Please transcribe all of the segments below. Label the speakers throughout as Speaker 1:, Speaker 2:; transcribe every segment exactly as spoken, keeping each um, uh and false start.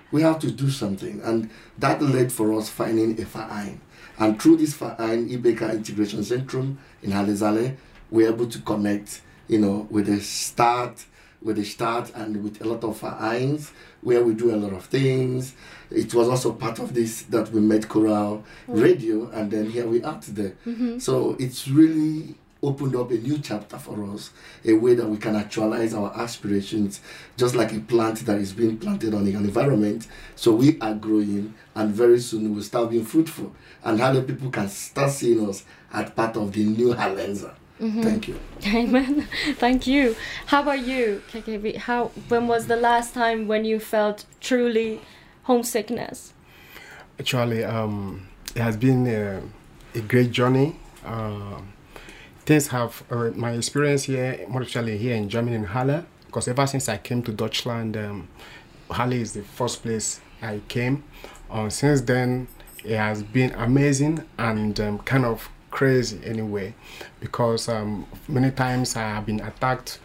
Speaker 1: we have to do something. And that led for us finding a Verein. And through this Verein, Ibeka Integration Centrum in Halezale, we're able to connect, you know, with the start, with the start and with a lot of Vereins where we do a lot of things. It was also part of this that we met Choral mm. Radio, and then here we are today. Mm-hmm. So it's really opened up a new chapter for us, a way that we can actualize our aspirations, just like a plant that is being planted on an environment. So we are growing, and very soon we'll start being fruitful, and how the people can start seeing us as part of the new Halenza. Mm-hmm. Thank you.
Speaker 2: Amen. Thank you. How about you, K K V? How, when was the last time when you felt truly homesickness?
Speaker 3: Actually, um, it has been a, a great journey. Uh, things have, uh, my experience here, more especially here in Germany, in Halle, because ever since I came to Deutschland, um, Halle is the first place I came. Uh, since then, it has been amazing and um, kind of crazy anyway, because um, many times I have been attacked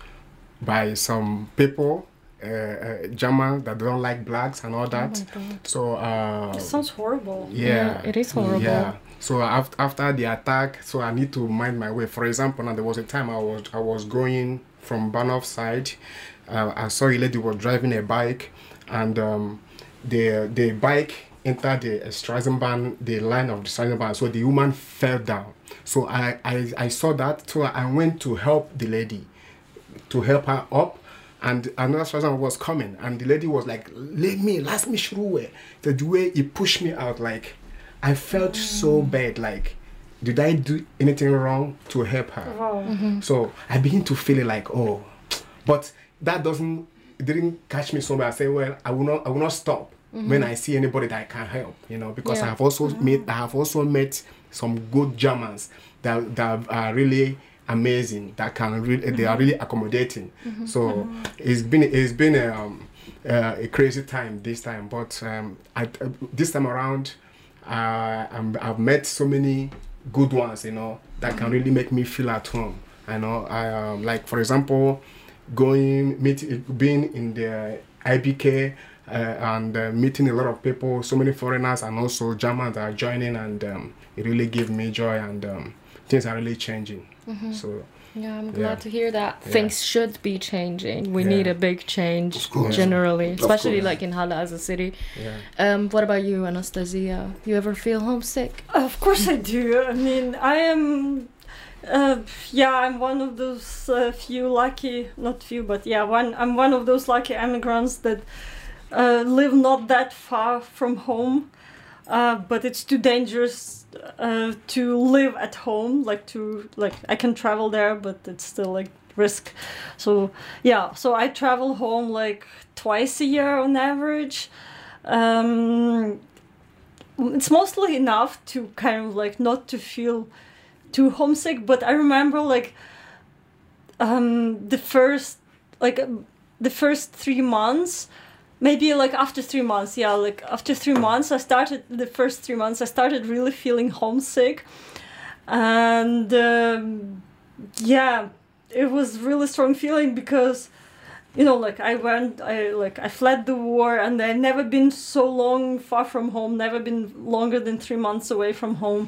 Speaker 3: by some people, uh, uh, Germans that don't like blacks and all that.
Speaker 2: Oh my God.
Speaker 3: So uh,
Speaker 2: it sounds horrible.
Speaker 3: Yeah,
Speaker 2: yeah, it is horrible.
Speaker 3: Yeah. So after after the attack, so I need to mind my way. For example, now there was a time I was I was going from Bahnhof side. Uh, I saw a lady was driving a bike, and um, the the bike entered the Straßenbahn, the line of the Straßenbahn. So the woman fell down. So I, I, I saw that, so I went to help the lady, to help her up, and another Straßenbahn was coming, and the lady was like, let me, lass mich Ruhe. So the way he pushed me out, like, I felt mm. so bad, like, did I do anything wrong to help her?
Speaker 2: Wow. Mm-hmm.
Speaker 3: So I begin to feel it like, oh, but that doesn't, it didn't catch me so bad. I say, well, I will not, I will not stop. Mm-hmm. When I see anybody that I can help, you know, because yeah. I have also mm-hmm. met, I have also met some good Germans that that are really amazing. That can really, mm-hmm. they are really accommodating. Mm-hmm. So mm-hmm. it's been it's been a, um, uh, a crazy time this time, but um, I, uh, this time around, uh, I'm, I've met so many good ones, you know, that mm-hmm. can really make me feel at home. I know, I um, like for example, going meet being in the I B K. Uh, and uh, meeting a lot of people, so many foreigners and also Germans are joining, and um, it really gave me joy, and um, things are really changing. Mm-hmm. So
Speaker 2: yeah, I'm glad
Speaker 3: yeah.
Speaker 2: to hear that.
Speaker 3: Yeah.
Speaker 2: Things should be changing. We
Speaker 3: yeah.
Speaker 2: need a big change generally, especially like in Halle as a city.
Speaker 3: Yeah.
Speaker 2: Um, what about you, Anastasia? You ever feel homesick?
Speaker 4: Of course I do. I mean, I am. Uh, yeah, I'm one of those uh, few lucky, not few, but yeah, one. I'm one of those lucky immigrants that. Uh, live not that far from home, uh, but it's too dangerous uh, to live at home. Like to like I can travel there, but it's still like risk. So yeah, so I travel home like twice a year on average. Um, it's mostly enough to kind of like not to feel too homesick. But I remember like um, the first like the first three months. Maybe like after three months, yeah, like after three months, I started, the first three months, I started really feeling homesick. And um, yeah, it was really strong feeling because, you know, like I went, I like, I fled the war, and I've never been so long far from home, never been longer than three months away from home,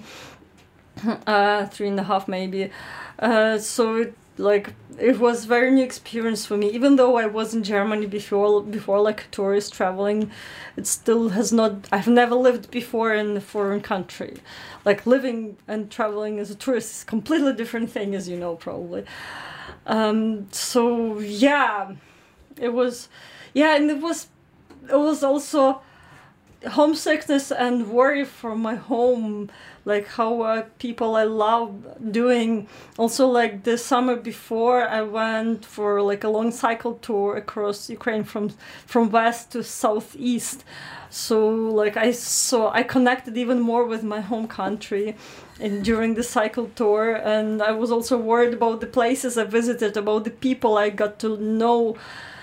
Speaker 4: uh, three and a half maybe. Uh, so it, like it was very new experience for me, even though I was in Germany before before like a tourist traveling. It still has not, I've never lived before in a foreign country. Like living and traveling as a tourist is a completely different thing, as you know probably. Um so yeah, it was yeah and it was it was also homesickness and worry for my home, like how uh, people I love doing. Also, like the summer before, I went for like a long cycle tour across Ukraine from from west to southeast. So like I saw, I connected even more with my home country, and during the cycle tour, and I was also worried about the places I visited, about the people I got to know.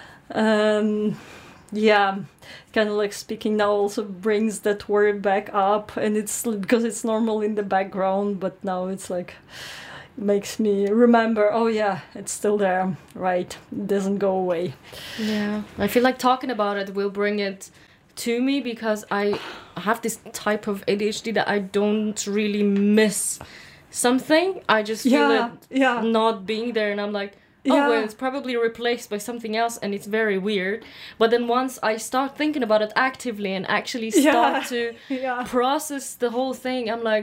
Speaker 4: Um, yeah. Kind of like speaking now also brings that word back up, and it's because it's normal in the background, but now it's like makes me remember, oh yeah, it's still there, right? It doesn't go away.
Speaker 2: Yeah, I feel like talking about it will bring it to me because I have this type of A D H D that I don't really miss something. I just feel
Speaker 4: Yeah,
Speaker 2: it
Speaker 4: yeah.
Speaker 2: not being there, and I'm like, oh,
Speaker 4: Yeah.
Speaker 2: well, it's probably replaced by something else, and it's very weird. But then once I start thinking about it actively and actually start
Speaker 4: Yeah.
Speaker 2: to
Speaker 4: Yeah.
Speaker 2: process the whole thing, I'm like,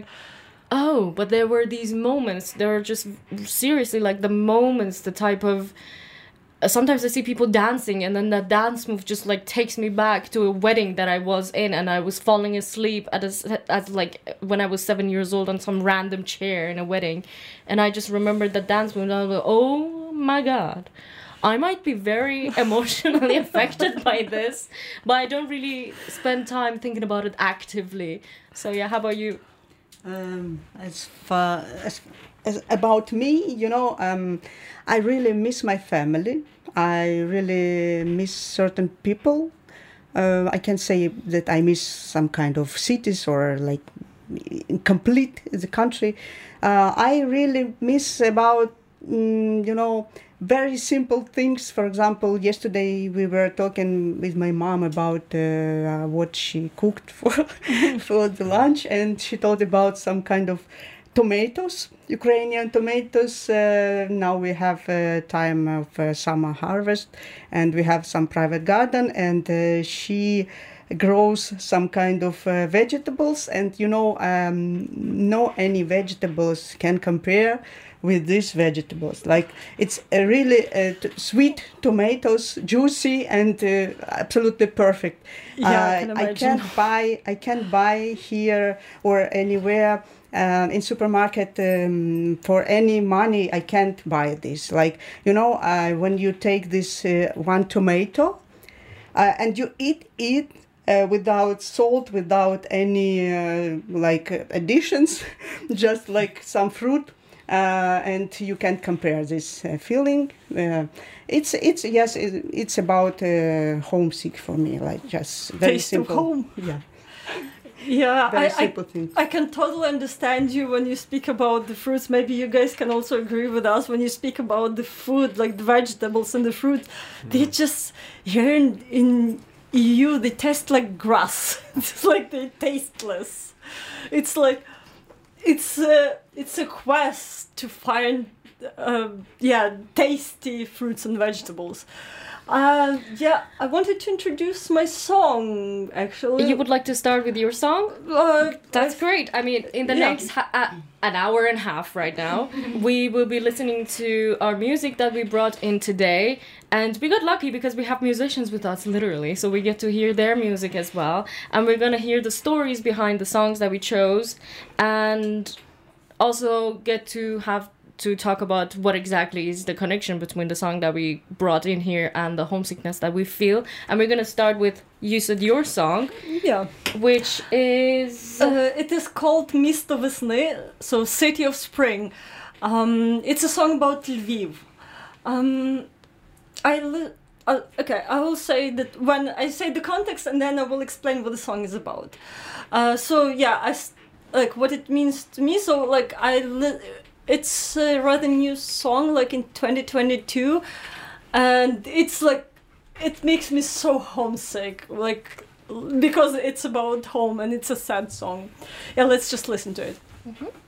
Speaker 2: oh, but there were these moments. There are just seriously like the moments, the type of. Uh, sometimes I see people dancing, and then that dance move just like takes me back to a wedding that I was in, and I was falling asleep at a, s- at like when I was seven years old on some random chair in a wedding, and I just remembered that dance move, and I was like, oh my god, I might be very emotionally affected by this, but I don't really spend time thinking about it actively. So yeah, how about you?
Speaker 5: Um, as far as, as about me, you know, um, I really miss my family. I really miss certain people. Uh, I can say that I miss some kind of cities or like complete the country. Uh, I really miss about mm, you know very simple things. For example, yesterday we were talking with my mom about uh, what she cooked for for the lunch, and she told about some kind of tomatoes, Ukrainian tomatoes. Uh, now we have uh, time of uh, summer harvest, and we have some private garden, and uh, she grows some kind of uh, vegetables, and you know um, no any vegetables can compare with these vegetables. Like it's a really uh, t- sweet tomatoes, juicy and uh, absolutely perfect.
Speaker 4: Yeah, I
Speaker 5: Uh,
Speaker 4: can
Speaker 5: I
Speaker 4: imagine.
Speaker 5: can't buy I can't buy here or anywhere um, in supermarket um, for any money. I can't buy this. Like you know, uh, when you take this uh, one tomato uh, and you eat it uh, without salt, without any uh, like uh, additions, just like some fruit. Uh, and you can compare this uh, feeling. Uh, it's it's yes, it, it's about uh, homesick for me. Like just very
Speaker 4: Taste of
Speaker 5: simple.
Speaker 4: home.
Speaker 5: Yeah,
Speaker 4: Yeah,
Speaker 5: very
Speaker 4: I,
Speaker 5: simple
Speaker 4: I,
Speaker 5: thing.
Speaker 4: I can totally understand you when you speak about the fruits. Maybe you guys can also agree with us when you speak about the food, like the vegetables and the fruit. They just here in, in E U they taste like grass. It's like they're tasteless. It's like it's a it's a quest to find uh, yeah tasty fruits and vegetables. Uh, yeah, I wanted to introduce my song actually.
Speaker 2: You would like to start with your song?
Speaker 4: Uh,
Speaker 2: That's great. I mean, in the
Speaker 4: Yeah.
Speaker 2: next ha- uh, an hour and a half right now, we will be listening to our music that we brought in today. And we got lucky because we have musicians with us, literally. So we get to hear their music as well. And we're going to hear the stories behind the songs that we chose. And also get to have to talk about what exactly is the connection between the song that we brought in here and the homesickness that we feel. And we're going to start with, you said your song,
Speaker 4: yeah.
Speaker 2: which is...
Speaker 4: Uh, it is called Misto Vesny, so City of Spring. Um, it's a song about Lviv. Um, I li- uh, okay, I will say that when I say the context, and then I will explain what the song is about. Uh, so yeah, I s- like what it means to me. So like I, li- it's a rather new song, like in twenty twenty-two, and it's like it makes me so homesick, like because it's about home and it's a sad song. Yeah, let's just listen to it.
Speaker 2: Mhm.